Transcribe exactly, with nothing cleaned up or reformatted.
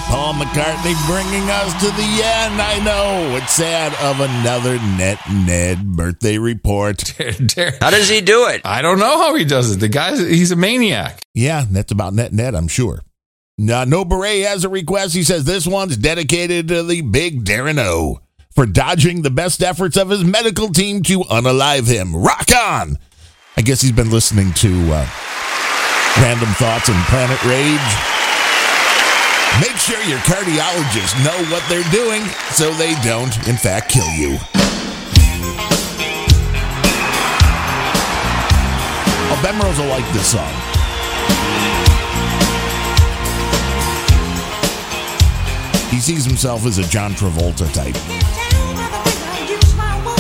Paul McCartney bringing us to the end. I know. It's sad of another Net Ned birthday report. How does he do it? I don't know how he does it. The guy's, he's a maniac. Yeah, that's about Net Ned, I'm sure. Now, No Beret has a request. He says this one's dedicated to the big Darren O for dodging the best efforts of his medical team to unalive him. Rock on! I guess he's been listening to uh, Random Thoughts and Planet Rage. Make sure your cardiologists know what they're doing so they don't, in fact, kill you. Oh, Ben Rose will like this song. He sees himself as a John Travolta type.